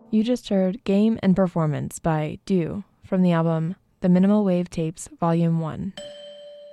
You just heard Game and Performance by Do from the album The Minimal Wave Tapes Volume 1.